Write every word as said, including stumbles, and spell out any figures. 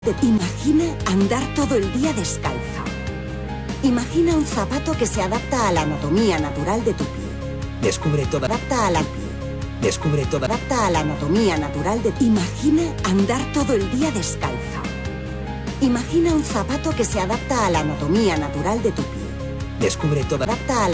Imagina andar todo el día descalza. Imagina un zapato que se adapta a la anatomía natural de tu pie. Descubre toda... Adapta a la pie. Descubre toda... Adapta a la anatomía natural de... Imagina andar todo el día descalza. Imagina un zapato que se adapta a la anatomía natural de tu pie. Descubre toda... Adapta a la